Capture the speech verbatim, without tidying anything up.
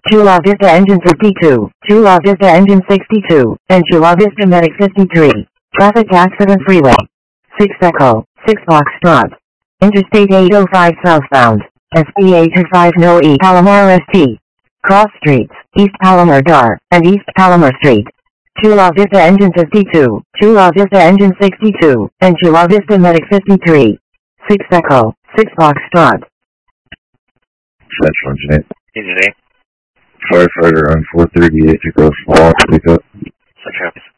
Chula Vista Engine fifty-two, Chula Vista Engine sixty-two, and Chula Vista Medic fifty-three. Traffic Accident Freeway. six Echo, six Foxtrot. Interstate eight oh five southbound. S P eight two five no E Palomar S T. Cross Streets, East Palomar Dar, and East Palomar Street. Chula Vista Engine fifty-two, Chula Vista Engine sixty-two, and Chula Vista Medic fifty-three. six Echo, six Foxtrot. Central Engineer. Engineer. Firefighter on four thirty-eight to Gross Falls, pick up. Central.